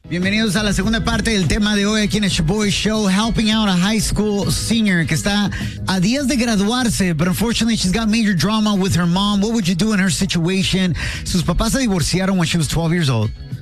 Bienvenidos a la segunda parte del tema de hoy aquí en el Shaboy Show, helping out a high school senior que está a días de graduarse, but unfortunately she's got major drama with her mom. What would you do in her situation? Sus papás se divorciaron when she was 12 years old.